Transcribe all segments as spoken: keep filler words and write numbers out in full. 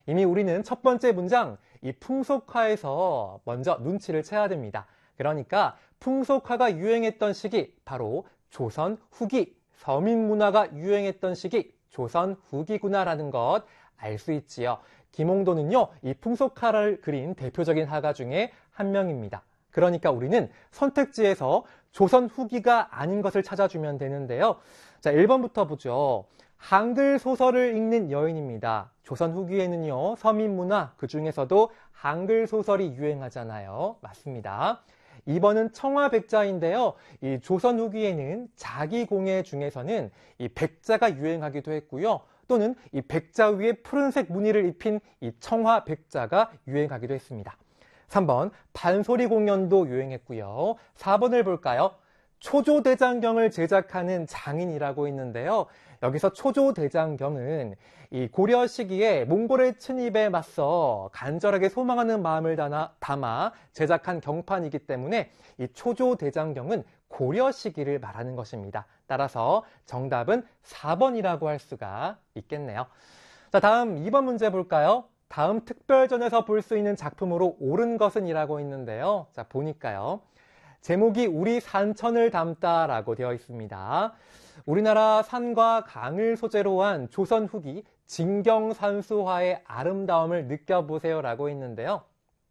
이미 우리는 첫 번째 문장, 이 풍속화에서 먼저 눈치를 채야 됩니다. 그러니까 풍속화가 유행했던 시기, 바로 조선 후기, 서민 문화가 유행했던 시기, 조선 후기구나라는 것 알 수 있지요. 김홍도는요, 이 풍속화를 그린 대표적인 화가 중에 한 명입니다. 그러니까 우리는 선택지에서 조선 후기가 아닌 것을 찾아주면 되는데요. 자, 일 번부터 보죠. 한글 소설을 읽는 여인입니다. 조선 후기에는요, 서민 문화, 그 중에서도 한글 소설이 유행하잖아요. 맞습니다. 이 번은 청화백자인데요. 이 조선 후기에는 자기공예 중에서는 이 백자가 유행하기도 했고요. 또는 이 백자 위에 푸른색 무늬를 입힌 이 청화백자가 유행하기도 했습니다. 삼 번, 판소리 공연도 유행했고요. 사 번을 볼까요? 초조대장경을 제작하는 장인이라고 있는데요. 여기서 초조대장경은 이 고려 시기에 몽골의 침입에 맞서 간절하게 소망하는 마음을 담아 제작한 경판이기 때문에 이 초조대장경은 고려 시기를 말하는 것입니다. 따라서 정답은 사 번이라고 할 수가 있겠네요. 자, 다음 이 번 문제 볼까요? 다음 특별전에서 볼 수 있는 작품으로 옳은 것은 이라고 있는데요. 자, 보니까요. 제목이 우리 산천을 담다라고 되어 있습니다. 우리나라 산과 강을 소재로 한 조선 후기 진경산수화의 아름다움을 느껴보세요라고 있는데요.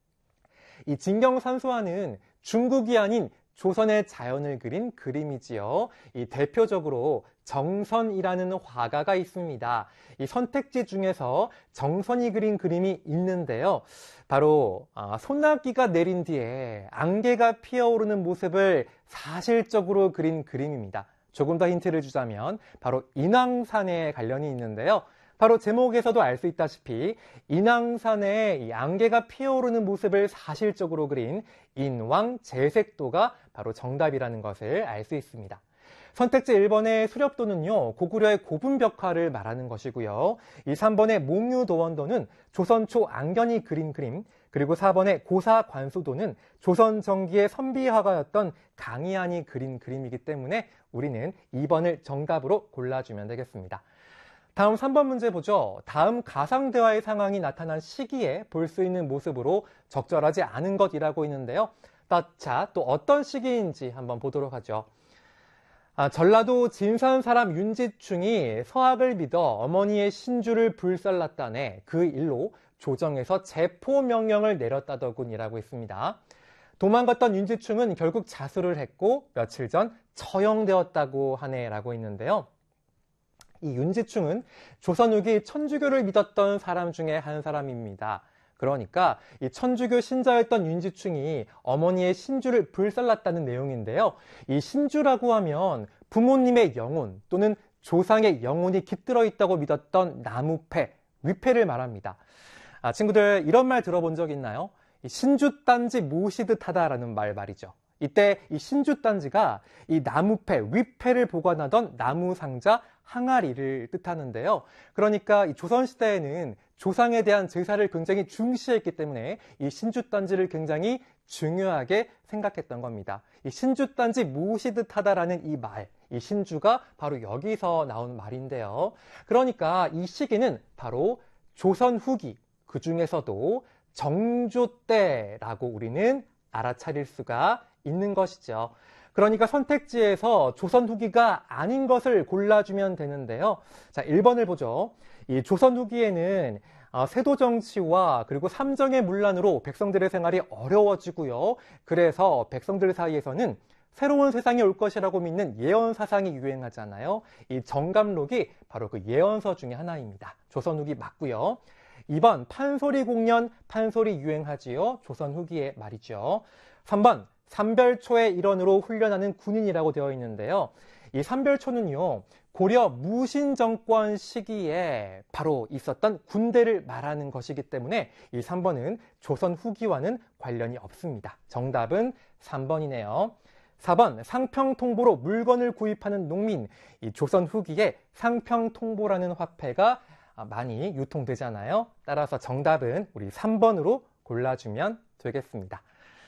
이 진경산수화는 중국이 아닌 조선의 자연을 그린 그림이지요. 이 대표적으로 정선이라는 화가가 있습니다. 이 선택지 중에서 정선이 그린 그림이 있는데요. 바로 소나기가 내린 뒤에 안개가 피어오르는 모습을 사실적으로 그린 그림입니다. 조금 더 힌트를 주자면 바로 인왕산에 관련이 있는데요. 바로 제목에서도 알 수 있다시피 인왕산에 이 안개가 피어오르는 모습을 사실적으로 그린 인왕제색도가 바로 정답이라는 것을 알 수 있습니다. 선택지 일 번의 수렵도는요, 고구려의 고분벽화를 말하는 것이고요. 이 삼 번의 몽유도원도는 조선 초 앙견이 그린 그림, 그리고 사 번의 고사관수도는 조선 정기의 선비화가였던 강희안이 그린 그림이기 때문에 우리는 이 번을 정답으로 골라주면 되겠습니다. 다음 삼 번 문제 보죠. 다음 가상대화의 상황이 나타난 시기에 볼 수 있는 모습으로 적절하지 않은 것이라고 있는데요. 자, 또 어떤 시기인지 한번 보도록 하죠. 아, 전라도 진산 사람 윤지충이 서학을 믿어 어머니의 신주를 불살랐다네 그 일로 조정에서 체포 명령을 내렸다더군이라고 있습니다. 도망갔던 윤지충은 결국 자수를 했고 며칠 전 처형되었다고 하네라고 있는데요. 이 윤지충은 조선 후기 천주교를 믿었던 사람 중에 한 사람입니다. 그러니까 이 천주교 신자였던 윤지충이 어머니의 신주를 불살랐다는 내용인데요. 이 신주라고 하면 부모님의 영혼 또는 조상의 영혼이 깃들어 있다고 믿었던 나무패, 위패를 말합니다. 아, 친구들 이런 말 들어본 적 있나요? 이 신주단지 모시듯하다라는 말 말이죠. 이때 이 신주단지가 이 나무패, 위패를 보관하던 나무상자 항아리를 뜻하는데요. 그러니까 이 조선시대에는 조상에 대한 제사를 굉장히 중시했기 때문에 이 신주단지를 굉장히 중요하게 생각했던 겁니다. 이 신주단지 모시듯하다라는 이 말, 이 신주가 바로 여기서 나온 말인데요. 그러니까 이 시기는 바로 조선 후기, 그 중에서도 정조 때라고 우리는 알아차릴 수가 있는 것이죠. 그러니까 선택지에서 조선 후기가 아닌 것을 골라주면 되는데요. 자, 일 번을 보죠. 이 조선 후기에는 세도 정치와 그리고 삼정의 문란으로 백성들의 생활이 어려워지고요. 그래서 백성들 사이에서는 새로운 세상이 올 것이라고 믿는 예언 사상이 유행하잖아요. 이 정감록이 바로 그 예언서 중에 하나입니다. 조선 후기 맞고요. 이 번 판소리 공연, 판소리 유행하지요. 조선 후기의 말이죠. 삼 번 삼별초의 일원으로 훈련하는 군인이라고 되어 있는데요. 이 삼별초는요, 고려 무신정권 시기에 바로 있었던 군대를 말하는 것이기 때문에 이 삼 번은 조선 후기와는 관련이 없습니다. 정답은 삼 번이네요. 사 번 상평통보로 물건을 구입하는 농민, 이 조선 후기에 상평통보라는 화폐가 많이 유통되잖아요. 따라서 정답은 우리 삼 번으로 골라주면 되겠습니다.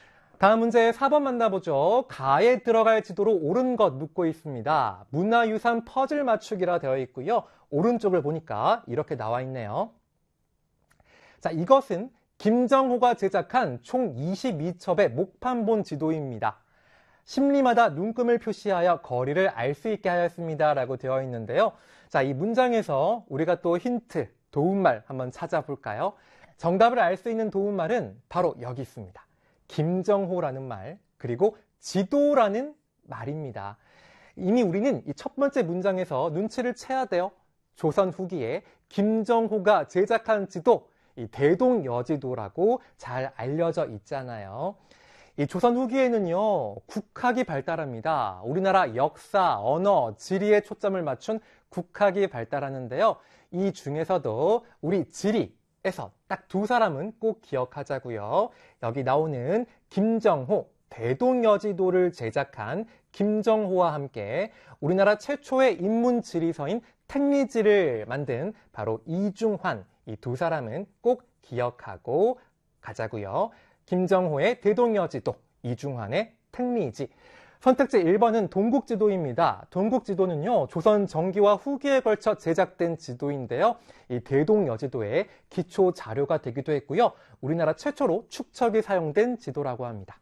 다음 문제 사 번 만나보죠. 가에 들어갈 지도로 옳은 것 묻고 있습니다. 문화유산 퍼즐 맞추기라 되어 있고요. 오른쪽을 보니까 이렇게 나와 있네요. 자, 이것은 김정호가 제작한 총 이십이 첩의 목판본 지도입니다. 심리마다 눈금을 표시하여 거리를 알 수 있게 하였습니다. 라고 되어 있는데요. 자, 이 문장에서 우리가 또 힌트, 도움말 한번 찾아볼까요? 정답을 알 수 있는 도움말은 바로 여기 있습니다. 김정호라는 말, 그리고 지도라는 말입니다. 이미 우리는 이 첫 번째 문장에서 눈치를 채야 돼요. 조선 후기에 김정호가 제작한 지도, 이 대동여지도라고 잘 알려져 있잖아요. 이 조선 후기에는요, 국학이 발달합니다. 우리나라 역사, 언어, 지리에 초점을 맞춘 국학이 발달하는데요. 이 중에서도 우리 지리에서 딱 두 사람은 꼭 기억하자고요. 여기 나오는 김정호, 대동여지도를 제작한 김정호와 함께 우리나라 최초의 인문지리서인 택리지를 만든 바로 이중환, 이 두 사람은 꼭 기억하고 가자고요. 김정호의 대동여지도, 이중환의 택리지. 선택지 일 번은 동국지도입니다. 동국지도는요, 조선 전기와 후기에 걸쳐 제작된 지도인데요. 이 대동여지도의 기초 자료가 되기도 했고요. 우리나라 최초로 축척이 사용된 지도라고 합니다.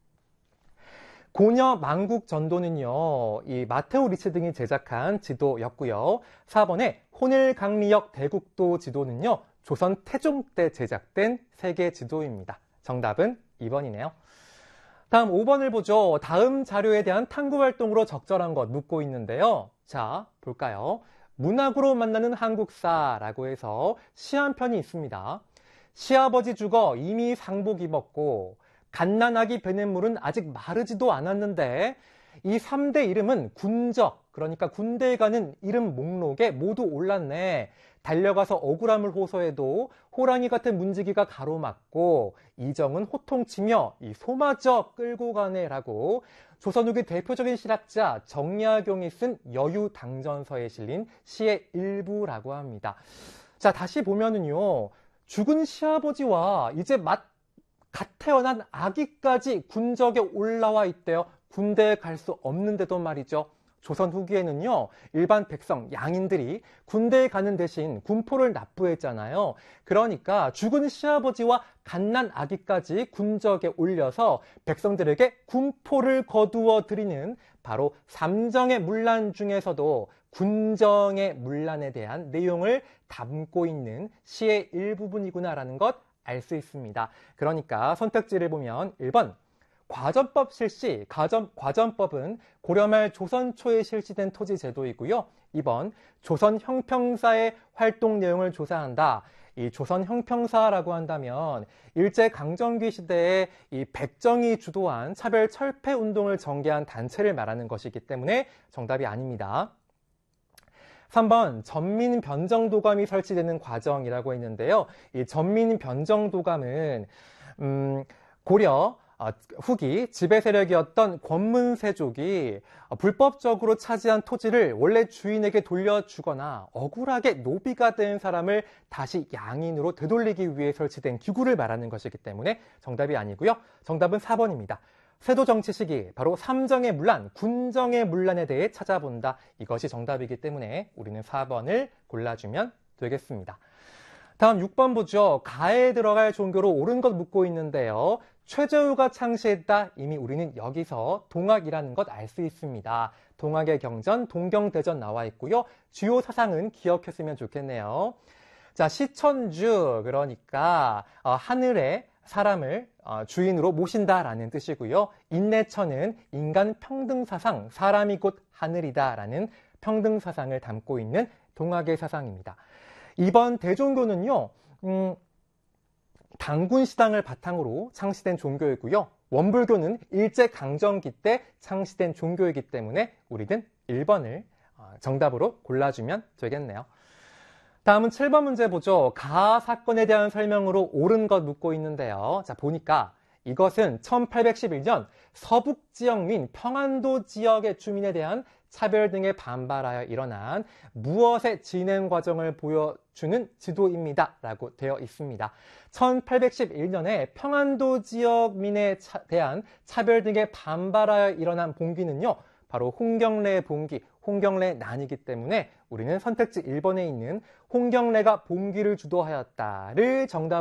고려 만국전도는요, 이 마테오 리치 등이 제작한 지도였고요. 사 번에 혼일강리역 대국도 지도는요, 조선 태종 때 제작된 세계 지도입니다. 정답은 이 번이네요. 다음 오 번을 보죠. 다음 자료에 대한 탐구 활동으로 적절한 것 묻고 있는데요. 자, 볼까요? 문학으로 만나는 한국사라고 해서 시 한 편이 있습니다. 시아버지 죽어 이미 상복 입었고 갓난아기 베냇물은 아직 마르지도 않았는데 이 삼 대 이름은 군적, 그러니까 군대에 가는 이름 목록에 모두 올랐네. 달려가서 억울함을 호소해도 호랑이 같은 문지기가 가로막고 이정은 호통치며 이 소마저 끌고 가네라고 조선 후기 대표적인 실학자 정약용이 쓴 여유당전서에 실린 시의 일부라고 합니다. 자, 다시 보면은요, 죽은 시아버지와 이제 갓 태어난 아기까지 군적에 올라와 있대요. 군대에 갈 수 없는데도 말이죠. 조선 후기에는요, 일반 백성, 양인들이 군대에 가는 대신 군포를 납부했잖아요. 그러니까 죽은 시아버지와 갓난 아기까지 군적에 올려서 백성들에게 군포를 거두어 드리는 바로 삼정의 문란 중에서도 군정의 문란에 대한 내용을 담고 있는 시의 일부분이구나라는 것 알 수 있습니다. 그러니까 선택지를 보면 일 번 과전법 실시, 가전, 과전법은 고려말 조선 초에 실시된 토지 제도이고요. 이 번 조선 형평사의 활동 내용을 조사한다. 이 조선 형평사라고 한다면 일제 강점기 시대에 이 백정이 주도한 차별 철폐 운동을 전개한 단체를 말하는 것이기 때문에 정답이 아닙니다. 삼 번 전민변정도감이 설치되는 과정이라고 했는데요. 이 전민변정도감은 음, 고려 후기 지배 세력이었던 권문세족이 불법적으로 차지한 토지를 원래 주인에게 돌려주거나 억울하게 노비가 된 사람을 다시 양인으로 되돌리기 위해 설치된 기구를 말하는 것이기 때문에 정답이 아니고요. 정답은 사 번입니다. 세도 정치 시기, 바로 삼정의 문란, 군정의 문란에 대해 찾아본다. 이것이 정답이기 때문에 우리는 사 번을 골라주면 되겠습니다. 다음 육 번 보죠. 가에 들어갈 종교로 옳은 것 묻고 있는데요. 최저우가 창시했다. 이미 우리는 여기서 동학이라는 것 알 수 있습니다. 동학의 경전, 동경대전 나와 있고요. 주요 사상은 기억했으면 좋겠네요. 자, 시천주, 그러니까 어, 하늘에 사람을 어, 주인으로 모신다라는 뜻이고요. 인내천은 인간 평등사상, 사람이 곧 하늘이다라는 평등사상을 담고 있는 동학의 사상입니다. 이번 대종교는요, 음, 당군시당을 바탕으로 창시된 종교이고요. 원불교는 일제강점기 때 창시된 종교이기 때문에 우리는 일 번을 정답으로 골라주면 되겠네요. 다음은 칠 번 문제 보죠. 가하 사건에 대한 설명으로 옳은 것 묻고 있는데요. 자, 보니까 이것은 천팔백십일 년 서북 지역 민 평안도 지역의 주민에 대한 차별 등에 반발하여 일어난 무엇의 진행 과정을 보여주는 지도입니다. 라고 되어 있습니다. 천팔백십일 년에 평안도 지역민에 대한 차별 등에 반발하여 일어난 봉기는요, 바로 홍경래의 봉기, 홍경래 난이기 때문에 우리는 선택지 일 번에 있는 홍경래가 봉기를 주도하였다를 정답